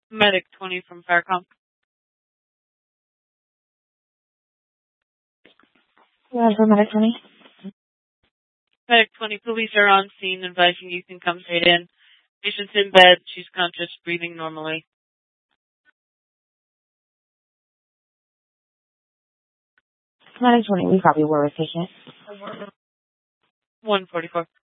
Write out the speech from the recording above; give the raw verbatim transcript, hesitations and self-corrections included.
Medic twenty from Firecom. Yeah, for Medic twenty. Medic twenty, police are on scene advising you can come straight in. Patient's in bed. She's conscious, breathing normally. Medic twenty, we copy. Where is patient? one forty-four.